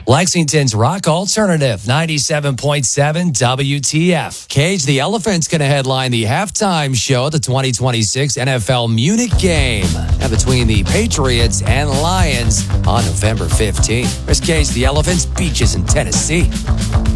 Lexington's Rock Alternative, 97.7 WTF. Cage the Elephant's going to headline the halftime show at the 2026 NFL Munich game between the Patriots and Lions on November 15th. There's Cage the Elephant's Beaches in Tennessee.